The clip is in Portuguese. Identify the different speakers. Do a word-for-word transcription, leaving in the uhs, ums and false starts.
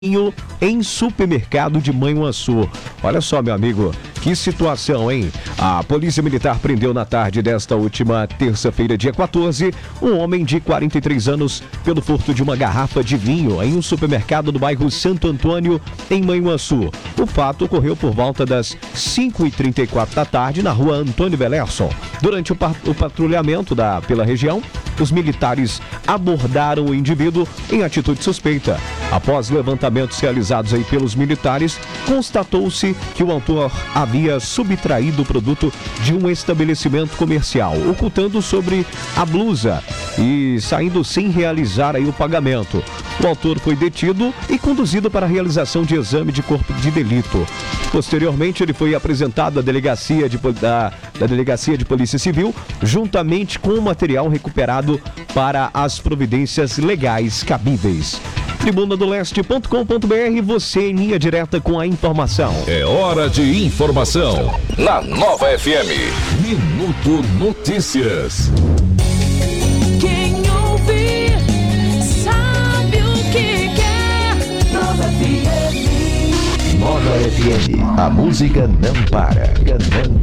Speaker 1: em supermercado de Manhuaçu. Olha só, meu amigo, que situação, hein? A Polícia Militar prendeu na tarde desta última terça-feira, dia quatorze, um homem de quarenta e três anos pelo furto de uma garrafa de vinho em um supermercado do bairro Santo Antônio, em Manhuaçu. O fato ocorreu por volta das cinco e trinta e quatro da tarde na rua Antônio Belerson. Durante o, o patrulhamento da, pela região, os militares abordaram o indivíduo em atitude suspeita. Após levantamentos realizados aí pelos militares, constatou-se que o autor havia subtraído o produto de um estabelecimento comercial, ocultando sobre a blusa e saindo sem realizar aí o pagamento. O autor foi detido e conduzido para a realização de exame de corpo de delito. Posteriormente, ele foi apresentado à delegacia de, da, da Delegacia de Polícia Civil, juntamente com o material recuperado para as providências legais cabíveis. tribuna do leste ponto com ponto br, você em linha direta com a informação.
Speaker 2: É hora de informação na Nova F M. Minuto Notícias.
Speaker 3: Quem ouvir sabe o que quer. Nova F M.
Speaker 4: Nova F M. A música não para. Não